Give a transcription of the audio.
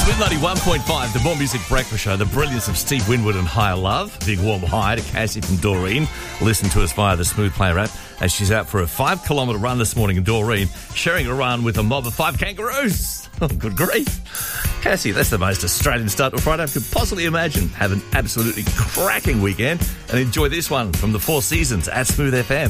Smooth 91.5, the More Music Breakfast Show, the brilliance of Steve Winwood and Higher Love. Big warm hi to Cassie from Doreen. Listen to us via the Smooth Player app as she's out for a 5-kilometre run this morning in Doreen, sharing a run with a mob of 5 kangaroos. Oh, good grief. Cassie, that's the most Australian start to Friday I could possibly imagine. Have an absolutely cracking weekend and enjoy this one from the Four Seasons at Smooth FM.